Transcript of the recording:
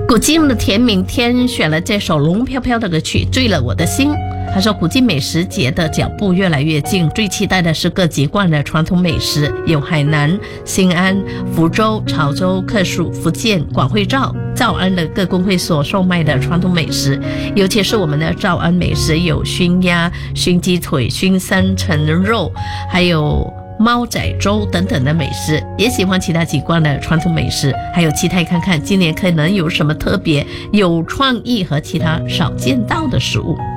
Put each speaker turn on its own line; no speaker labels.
古今的田明天选了这首龙飘飘的歌曲，醉了我的心。他说古今美食节的脚步越来越近，最期待的是各籍贯的传统美食，有海南、新安、福州、潮州、客属、福建、广惠兆安的各工会所售卖的传统美食，尤其是我们的兆安美食，有熏鸭、熏鸡腿、熏三层肉，还有猫仔粥等等的美食，也喜欢其他籍贯的传统美食，还有期待看看今年可能有什么特别有创意和其他少见到的食物。